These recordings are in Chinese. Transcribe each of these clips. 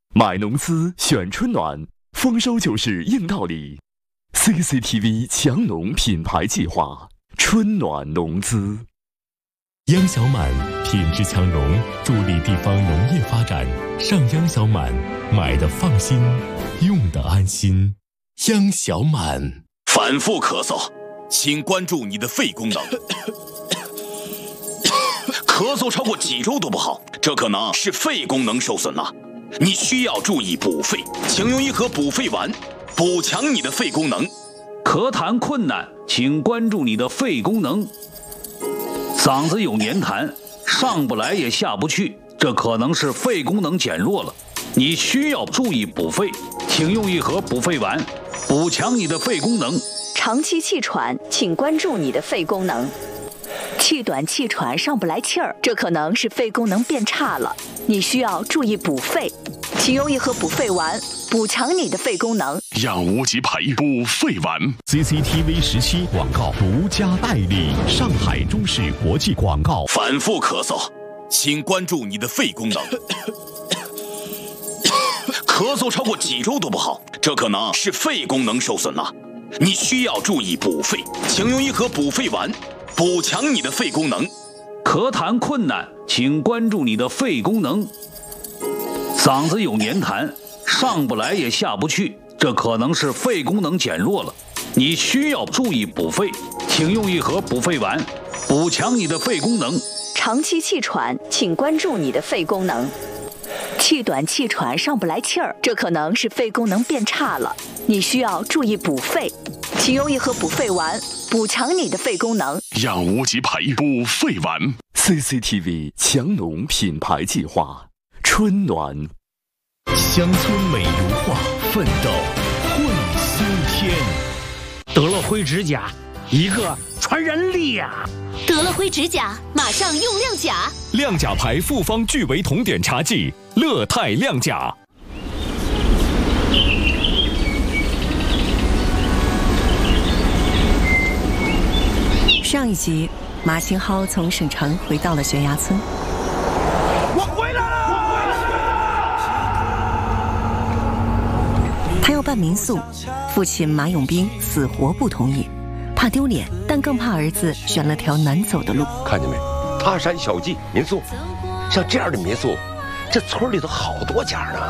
买农资选春暖，丰收就是硬道理。CCTV 强农品牌计划，春暖农资。 央小满品质强农，助力地方农业发展。上央小满，买的放心，用的安心。央小满。 反复咳嗽，请关注你的肺功能。咳嗽超过几周都不好，这可能是肺功能受损了。你需要注意补肺，请用一盒补肺丸，补强你的肺功能。 咳痰困难，请关注你的肺功能。嗓子有黏痰，上不来也下不去，这可能是肺功能减弱了。你需要注意补肺，请用一盒补肺丸，补强你的肺功能。 长期气喘，请关注你的肺功能。气短气喘上不来气儿，这可能是肺功能变差了，你需要注意补肺，请用一盒补肺丸，补强你的肺功能。 让无极培补肺丸。 CCTV 17广告独家代理，上海中视国际广告。 反复咳嗽，请关注你的肺功能。咳嗽超过几周都不好，这可能是肺功能受损了。你需要注意补肺，请用一盒补肺丸，补强你的肺功能。 咳痰困难，请关注你的肺功能。嗓子有黏痰，上不来也下不去，这可能是肺功能减弱了。你需要注意补肺，请用一盒补肺丸，补强你的肺功能。 长期气喘，请关注你的肺功能。气短气喘上不来气儿，这可能是肺功能变差了，你需要注意补肺，请用一盒补肺丸，补强你的肺功能。 让无极培补肺丸。 CCTV 强农品牌计划，春暖。 乡村美如画，奋斗会修天。 得了灰指甲，一个传人力呀！ 得了灰指甲，马上用亮甲。 亮甲牌复方聚维酮碘茶剂，乐泰亮甲。 上一集，马新蒿从省城回到了悬崖村。 我回来了！ 他要办民宿，父亲马永兵死活不同意，怕丢脸，但更怕儿子选了条难走的路。 看见没？他山小记民宿，像这样的民宿，这村里头好多家呢。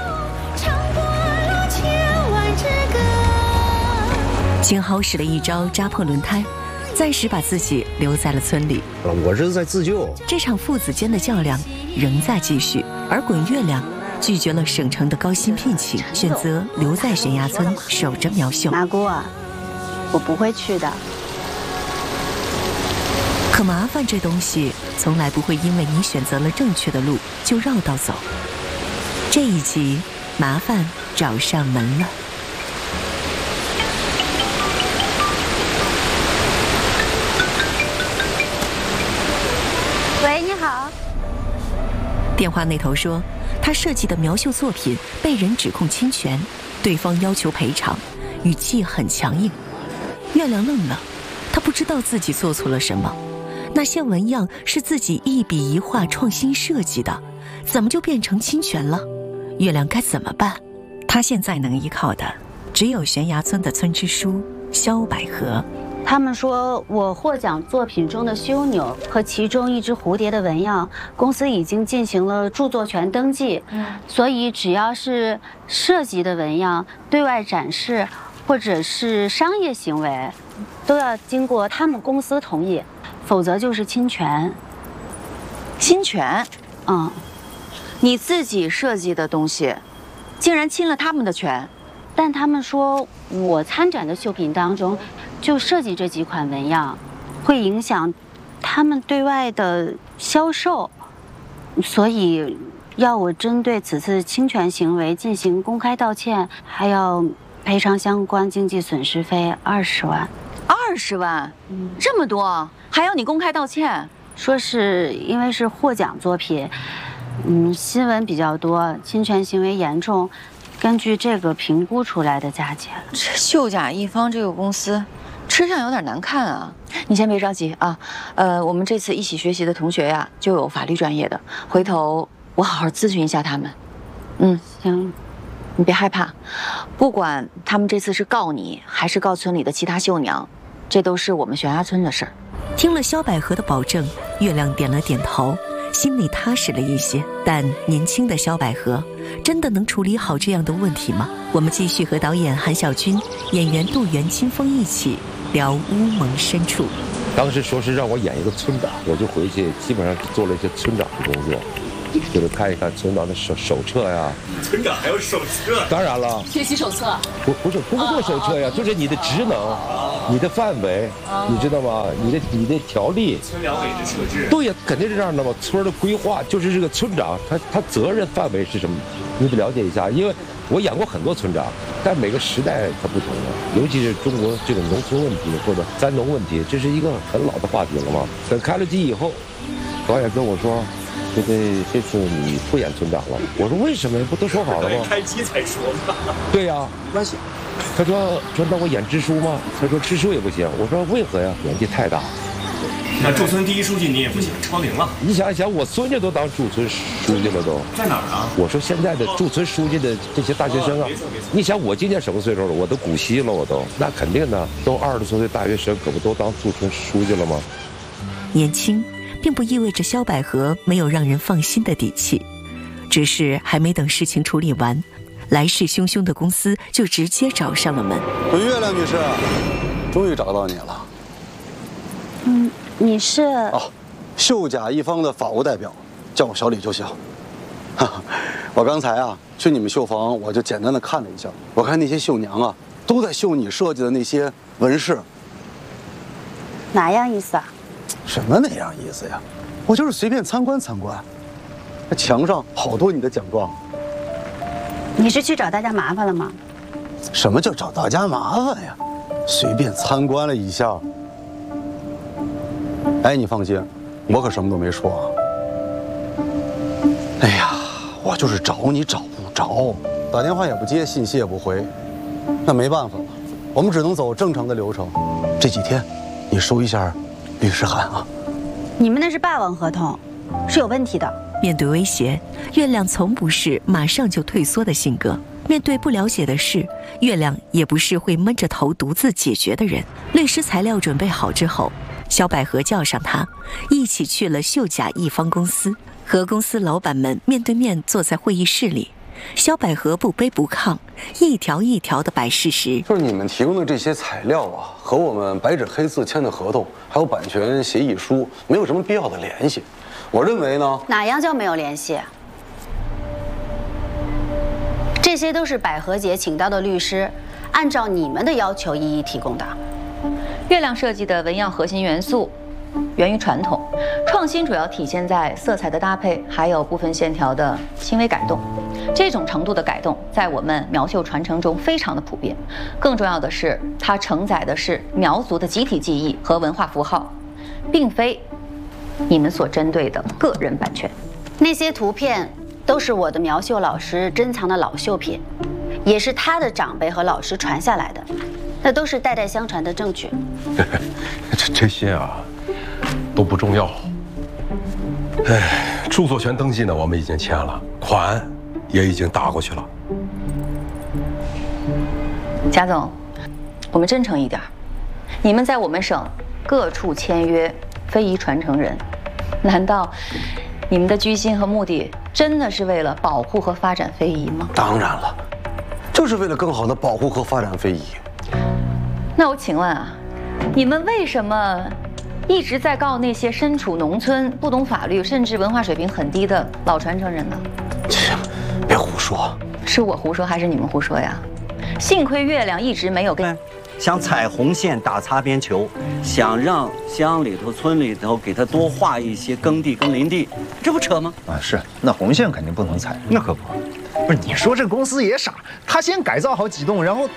新蒿使了一招扎破轮胎，暂时把自己留在了村里。 我这是在自救。 这场父子间的较量仍在继续，而滚月亮拒绝了省城的高薪聘请，选择留在悬崖村守着苗秀。 麻姑，我不会去的。 可麻烦这东西从来不会因为你选择了正确的路就绕道走。这一集，麻烦找上门了。 喂，你好。 电话那头说，他设计的苗绣作品被人指控侵权，对方要求赔偿，语气很强硬。月亮愣了，他不知道自己做错了什么。那些纹样是自己一笔一画创新设计的，怎么就变成侵权了？月亮该怎么办？他现在能依靠的只有悬崖村的村支书肖百合。 他们说我获奖作品中的枢纽和其中一只蝴蝶的纹样，公司已经进行了著作权登记，所以只要是涉及的纹样对外展示或者是商业行为，都要经过他们公司同意，否则就是侵权。 侵权？ 嗯， 你自己设计的东西，竟然侵了他们的权？ 但他们说我参展的绣品当中就设计这几款纹样，会影响他们对外的销售，所以要我针对此次侵权行为进行公开道歉，还要赔偿相关经济损失费20万。 20万？这么多，还要你公开道歉？ 说是因为是获奖作品，新闻比较多，侵权行为严重，根据这个评估出来的价钱。 这绣甲一方这个公司，吃相有点难看啊。你先别着急啊，我们这次一起学习的同学呀，就有法律专业的，回头我好好咨询一下他们。 行了， 你别害怕，不管他们这次是告你，还是告村里的其他绣娘，这都是我们悬崖村的事儿。 听了萧百合的保证，月亮点了点头，心里踏实了一些。但年轻的萧百合真的能处理好这样的问题吗？我们继续和导演韩小军、演员杜源、清风一起聊乌蒙深处。 当时说是让我演一个村长，我就回去基本上做了一些村长的工作，就是看一看村长的手册呀。 村长还有手册？当然了， 学习手册。 不是工作手册呀，就是你的职能、你的范围，你知道吗？你的条例。 村两委的设置。 对呀，肯定是这样的嘛。村的规划就是这个村长他责任范围是什么？你得了解一下，因为我演过很多村长，但每个时代它不同的，尤其是中国这个农村问题或者三农问题，这是一个很老的话题了嘛。等开了机以后，导演跟我说。这次你不演村长了。我说为什么？不都说好了吗？ 开机才说嘛。 对呀，没关系。他说那我演支书吗？他说支书也不行。我说为何呀？年纪太大。 那驻村第一书记你也不行，超龄了。 你想一想，我孙家都当驻村书记了都。 在哪儿啊？ 我说现在的驻村书记的这些大学生啊，你想我今年什么岁数了？我都古稀了，我都。那肯定的，都20多岁大学生，可不都当驻村书记了吗？ 年轻并不意味着萧百合没有让人放心的底气，只是还没等事情处理完，来势汹汹的公司就直接找上了门。 月亮女士，终于找到你了。 你是？ 绣甲一方的法务代表，叫我小李就行。我刚才去你们绣房，我就简单的看了一下，我看那些绣娘都在绣你设计的那些纹饰。 哪样意思啊？ 什么哪样意思呀？我就是随便参观参观。那墙上好多你的奖状。 你是去找大家麻烦了吗？ 什么叫找大家麻烦呀？随便参观了一下。哎，你放心，我可什么都没说啊。哎呀，我就是找你找不着，打电话也不接，信息也不回，那没办法了，我们只能走正常的流程。这几天，你收一下律师函啊。 你们那是霸王合同，是有问题的。 面对威胁，月亮从不是马上就退缩的性格。面对不了解的事，月亮也不是会闷着头独自解决的人。律师材料准备好之后，萧百合叫上他，一起去了绣甲一方公司，和公司老板们面对面坐在会议室里。萧百合不卑不亢，一条一条的摆事实。 就是你们提供的这些材料和我们白纸黑字签的合同，还有版权协议书，没有什么必要的联系。我认为呢， 哪样叫没有联系？这些都是百合姐请到的律师，按照你们的要求一一提供的。 月亮设计的纹样核心元素源于传统，创新主要体现在色彩的搭配，还有部分线条的轻微改动。这种程度的改动在我们苗绣传承中非常的普遍。更重要的是，它承载的是苗族的集体记忆和文化符号，并非你们所针对的个人版权。 那些图片都是我的苗绣老师珍藏的老绣品，也是他的长辈和老师传下来的，那都是代代相传的证据。 这些都不重要。哎，著作权登记呢，我们已经签了，款也已经打过去了。 贾总，我们真诚一点，你们在我们省各处签约非遗传承人，难道你们的居心和目的真的是为了保护和发展非遗吗？ 当然了，就是为了更好的保护和发展非遗。 那我请问你们为什么一直在告那些身处农村、不懂法律，甚至文化水平很低的老传承人呢？ 别胡说！ 是我胡说还是你们胡说呀？幸亏月亮一直没有跟想踩红线打擦边球，想让乡里头、村里头给他多划一些耕地跟林地，这不扯吗？ 是，那红线肯定不能踩，那可不。不是，你说这公司也傻，他先改造好几栋，然后，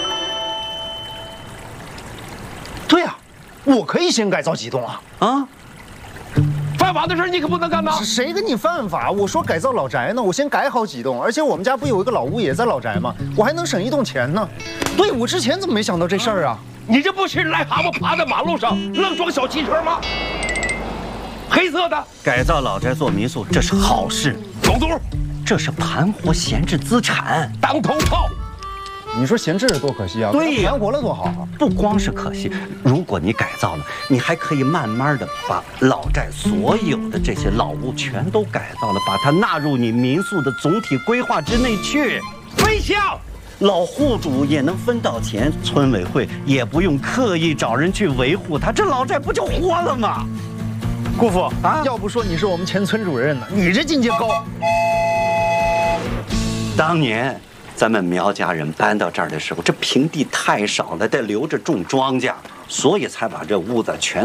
对呀，我可以先改造几栋啊。 犯法的事你可不能干呐！ 谁跟你犯法？我说改造老宅呢，我先改好几栋，而且我们家不有一个老屋也在老宅吗？我还能省一栋钱呢。对，我之前怎么没想到这事儿啊？ 你这不是癞蛤蟆爬在马路上愣装小汽车吗？黑色的改造老宅做民宿，这是好事。 狗犊， 这是盘活闲置资产， 当头炮。 你说闲置多可惜啊！ 对呀， 盘活了多好啊！ 不光是可惜，如果你改造了，你还可以慢慢的把老寨所有的这些老屋全都改造了，把它纳入你民宿的总体规划之内去。飞象，老户主也能分到钱，村委会也不用刻意找人去维护它，这老寨不就活了吗？ 姑父啊，要不说你是我们前村主任呢，你这境界高。 当年咱们苗家人搬到这儿的时候，这平地太少了，得留着种庄稼，所以才把这屋子全